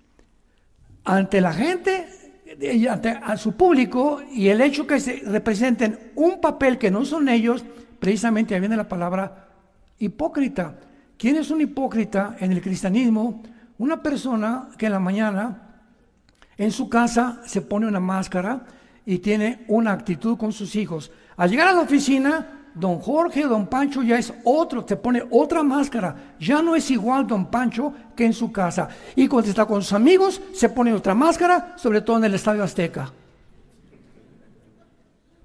ante la gente, ante a su público, y el hecho que se representen un papel que no son ellos, precisamente ahí viene la palabra hipócrita. ¿Quién es un hipócrita en el cristianismo? Una persona que en la mañana en su casa se pone una máscara y tiene una actitud con sus hijos. Al llegar a la oficina, don Jorge o don Pancho ya es otro, te pone otra máscara. Ya no es igual don Pancho que en su casa. Y cuando está con sus amigos, se pone otra máscara, sobre todo en el Estadio Azteca.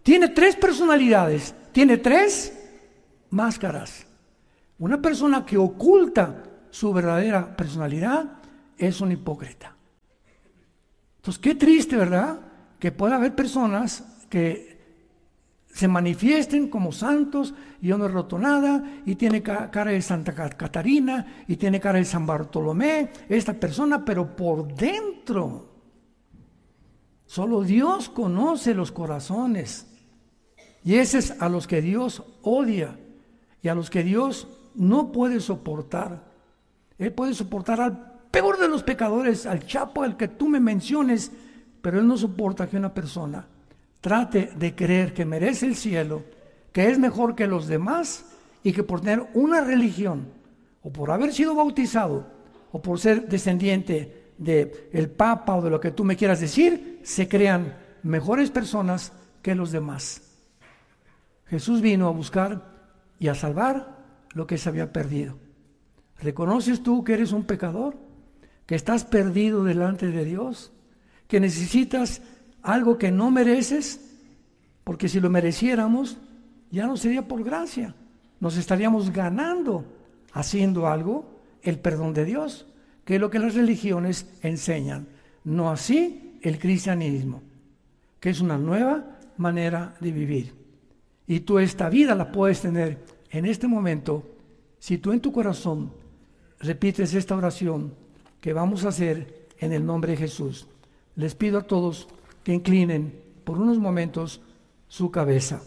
tiene tres personalidades, tiene tres máscaras. Una persona que oculta su verdadera personalidad es un hipócrita. Entonces, qué triste, ¿verdad? Que pueda haber personas que se manifiesten como santos, y yo no he roto nada, y tiene cara de Santa Catarina, y tiene cara de San Bartolomé, esta persona, pero por dentro, solo Dios conoce los corazones. Y ese es a los que Dios odia, y a los que Dios no puede soportar. Él puede soportar al peor de los pecadores, al chapo, al que tú me menciones, pero Él no soporta que una persona trate de creer que merece el cielo, que es mejor que los demás, y que por tener una religión, o por haber sido bautizado, o por ser descendiente del Papa o de lo que tú me quieras decir, se crean mejores personas que los demás. Jesús vino a buscar y a salvar lo que se había perdido. ¿Reconoces tú que eres un pecador? ¿Que estás perdido delante de Dios? ¿Que necesitas algo que no mereces? Porque si lo mereciéramos, ya no sería por gracia. Nos estaríamos ganando haciendo algo, el perdón de Dios, que es lo que las religiones enseñan. No así el cristianismo, que es una nueva manera de vivir. Y tú esta vida la puedes tener en este momento si tú en tu corazón repites esta oración que vamos a hacer en el nombre de Jesús. Les pido a todos que inclinen por unos momentos su cabeza.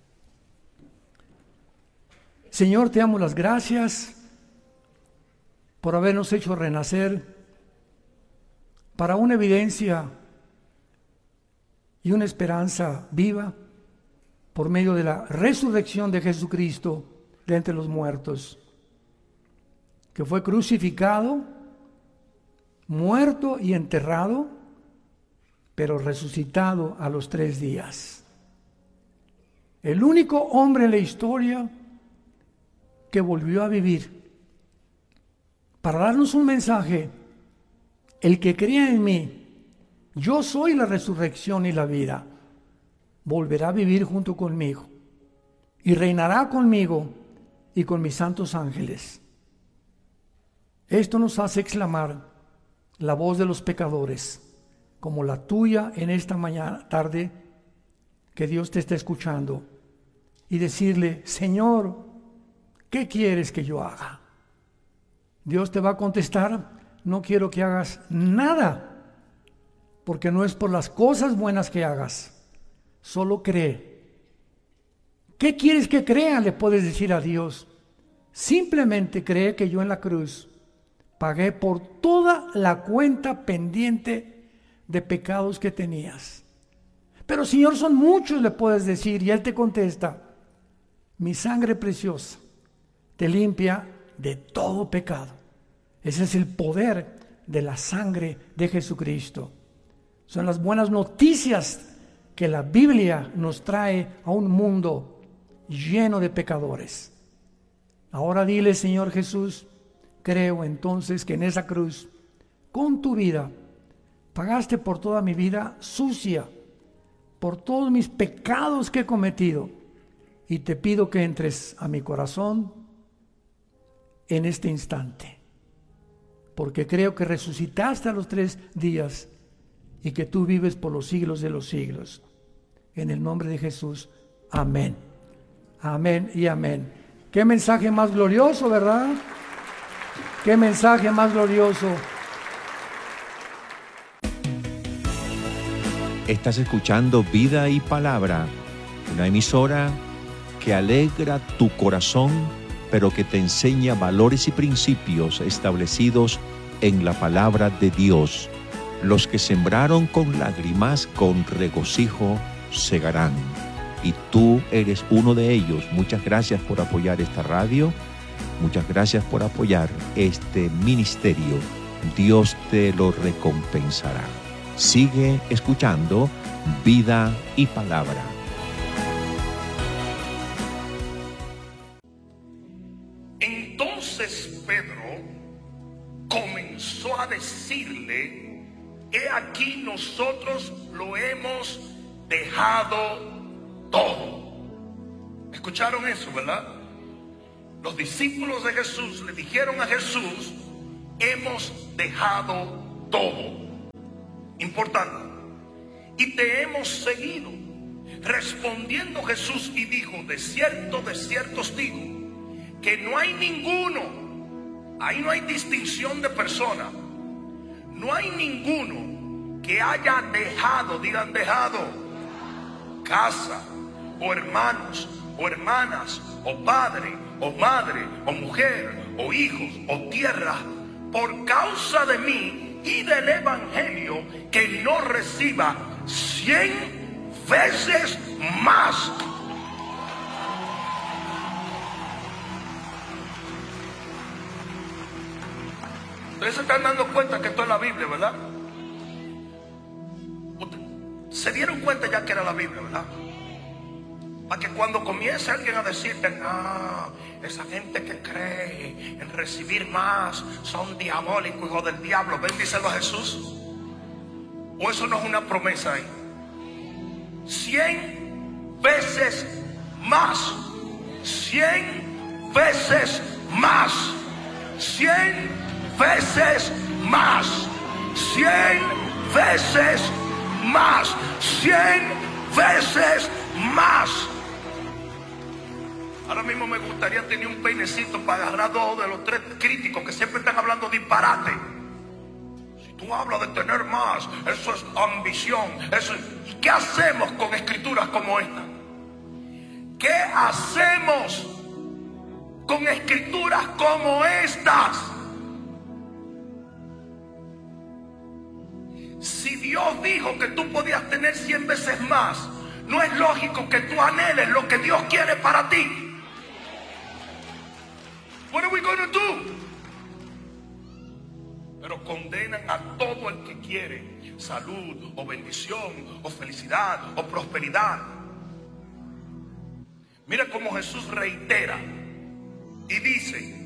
Señor, te damos las gracias por habernos hecho renacer para una evidencia y una esperanza viva por medio de la resurrección de Jesucristo de entre los muertos, que fue crucificado, muerto y enterrado, pero resucitado a los tres días. El único hombre en la historia que volvió a vivir para darnos un mensaje: el que crea en mí, yo soy la resurrección y la vida, volverá a vivir junto conmigo y reinará conmigo y con mis santos ángeles. Esto nos hace exclamar la voz de los pecadores, como la tuya en esta mañana, tarde, que Dios te está escuchando, y decirle: Señor, ¿qué quieres que yo haga? Dios te va a contestar: no quiero que hagas nada, porque no es por las cosas buenas que hagas, solo cree. ¿Qué quieres que crea? Le puedes decir a Dios. Simplemente cree que yo en la cruz pagué por toda la cuenta pendiente de pecados que tenías. Pero Señor, son muchos, le puedes decir, y Él te contesta: mi sangre preciosa te limpia de todo pecado. Ese es el poder de la sangre de Jesucristo. Son las buenas noticias que la Biblia nos trae a un mundo lleno de pecadores. Ahora dile: Señor Jesús, creo entonces que en esa cruz, con tu vida, pagaste por toda mi vida sucia, por todos mis pecados que he cometido, y te pido que entres a mi corazón en este instante, porque creo que resucitaste a los tres días y que tú vives por los siglos de los siglos. En el nombre de Jesús, amén. Amén y amén. Qué mensaje más glorioso, ¿verdad? Qué mensaje más glorioso. Estás escuchando Vida y Palabra, una emisora que alegra tu corazón, pero que te enseña valores y principios establecidos en la palabra de Dios. Los que sembraron con lágrimas, con regocijo segarán. Y tú eres uno de ellos. Muchas gracias por apoyar esta radio. Muchas gracias por apoyar este ministerio. Dios te lo recompensará. Sigue escuchando Vida y Palabra. Entonces Pedro comenzó a decirle: he aquí nosotros lo hemos dejado todo. ¿Escucharon eso, verdad? Los discípulos de Jesús le dijeron a Jesús: hemos dejado todo. Importante. Y te hemos seguido. Respondiendo Jesús y dijo: de cierto, de cierto os digo, que no hay ninguno, ahí no hay distinción de persona, no hay ninguno que haya dejado, digan dejado, casa, o hermanos, o hermanas, o padre, o madre, o mujer, o hijos, o tierra, por causa de mí y del evangelio, que no reciba cien veces más. Ustedes se están dando cuenta que esto es la Biblia, ¿verdad? Se dieron cuenta ya que era la Biblia, ¿verdad? Para que cuando comience alguien a decirte: no, esa gente que cree en recibir más son diabólicos, hijos del diablo, bendícelo a Jesús. O eso no es una promesa ahí. Cien veces más, cien veces más, cien veces más, cien veces más, cien veces más. Ahora mismo me gustaría tener un peinecito para agarrar dos de los tres críticos que siempre están hablando disparate. Si tú hablas de tener más, eso es ambición. Eso es... ¿Y qué hacemos con escrituras como esta? ¿Qué hacemos con escrituras como estas? Si Dios dijo que tú podías tener cien veces más, no es lógico que tú anheles lo que Dios quiere para ti. What are we gonna do? Pero condenan a todo el que quiere salud o bendición o felicidad o prosperidad. Mira cómo Jesús reitera y dice,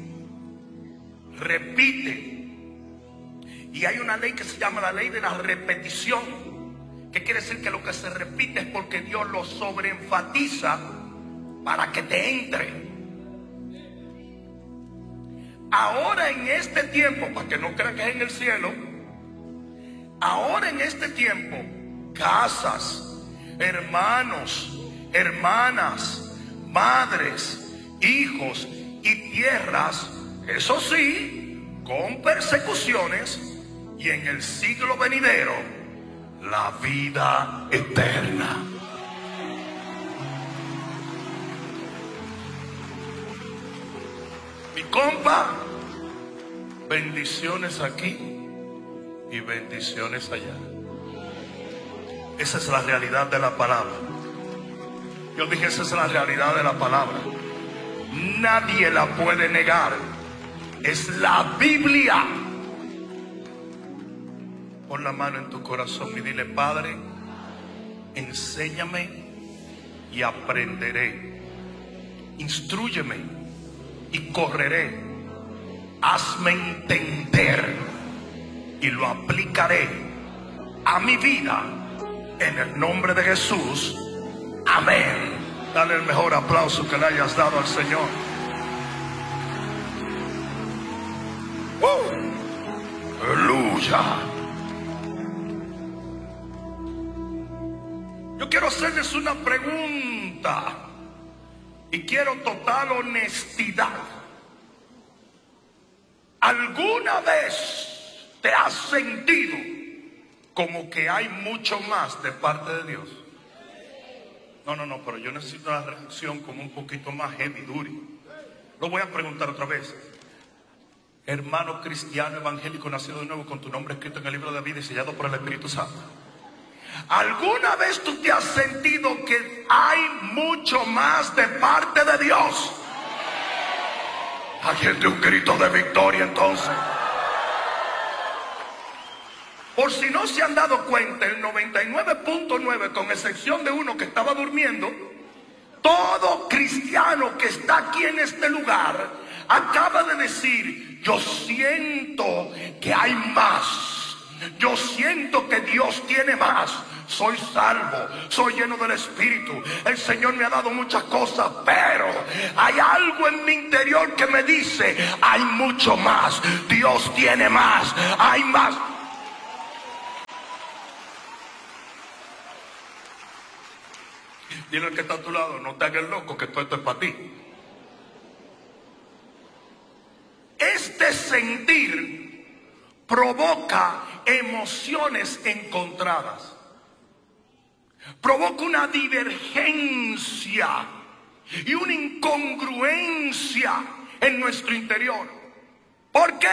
repite. Y hay una ley que se llama la ley de la repetición, que quiere decir que lo que se repite es porque Dios lo sobreenfatiza para que te entre. Ahora en este tiempo, para que no crean que es en el cielo, ahora en este tiempo, casas, hermanos, hermanas, madres, hijos y tierras, eso sí, con persecuciones, y en el siglo venidero, la vida eterna. Mi compa, bendiciones aquí y bendiciones allá. Esa es la realidad de la palabra. Yo dije, esa es la realidad de la palabra. Nadie la puede negar. Es la Biblia. Pon la mano en tu corazón y dile: Padre, enséñame y aprenderé. Instrúyeme y correré. Hazme entender y lo aplicaré a mi vida en el nombre de Jesús. Amén. Dale el mejor aplauso que le hayas dado al Señor. ¡Uh! Aleluya. Yo quiero hacerles una pregunta y quiero total honestidad. ¿Alguna vez te has sentido como que hay mucho más de parte de Dios? No, no, no, pero yo necesito una reacción como un poquito más heavy duty. Lo voy a preguntar otra vez. Hermano cristiano evangélico nacido de nuevo, con tu nombre escrito en el libro de vida y sellado por el Espíritu Santo, ¿alguna vez tú te has sentido que hay mucho más de parte de Dios? Alguien de un grito de victoria entonces. Por si no se han dado cuenta, el noventa y nueve punto nueve, con excepción de uno que estaba durmiendo, todo cristiano que está aquí en este lugar acaba de decir: yo siento que hay más. Yo siento que Dios tiene más. soy salvo, soy lleno del Espíritu, el Señor me ha dado muchas cosas, pero hay algo en mi interior que me dice, hay mucho más, Dios tiene más, hay más. Dile al que está a tu lado, no te hagas loco, que todo esto es para ti. Este sentir provoca emociones encontradas, provoca una divergencia y una incongruencia en nuestro interior. ¿Por qué?